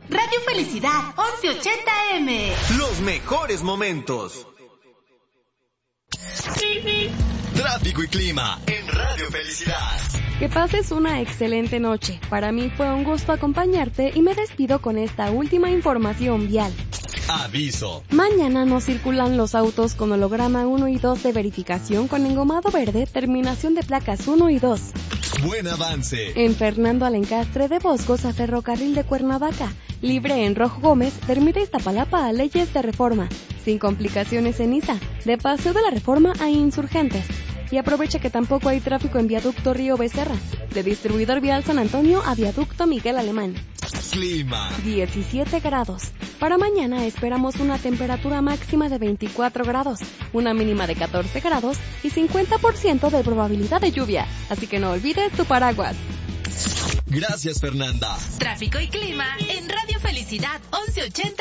Radio Felicidad, 1180M. Los mejores momentos. Tráfico y clima en Radio Felicidad. Que pases una excelente noche. Para mí fue un gusto acompañarte y me despido con esta última información vial. Aviso. Mañana no circulan los autos con holograma 1 y 2 de verificación con engomado verde, terminación de placas 1 y 2. Buen avance. En Fernando Alencastre de Boscos a Ferrocarril de Cuernavaca. Libre en Rojo Gómez, Termita Iztapalapa a Leyes de Reforma. Sin complicaciones en Iza, de Paseo de la Reforma a Insurgentes. Y aprovecha que tampoco hay tráfico en Viaducto Río Becerra, de Distribuidor Vial San Antonio a Viaducto Miguel Alemán. Clima. 17 grados. Para mañana esperamos una temperatura máxima de 24 grados, una mínima de 14 grados y 50% de probabilidad de lluvia. Así que no olvides tu paraguas. Gracias, Fernanda. Tráfico y clima en Radio Felicidad, 1180.